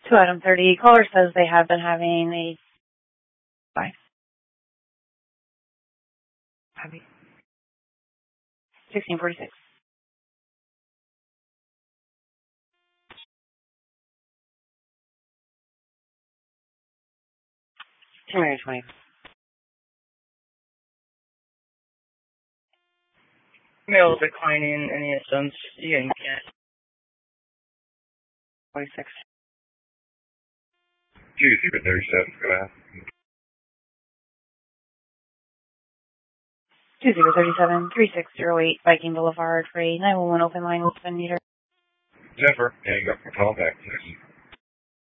To item 30, caller says they have been having a... Bye. Happy. 1646. 220. Mail declining any assistance. You can get 46. 2037, go ahead. 2037, 3608 Viking Boulevard for a 911 open line with 7 meter. Jennifer, hang up and call back, please.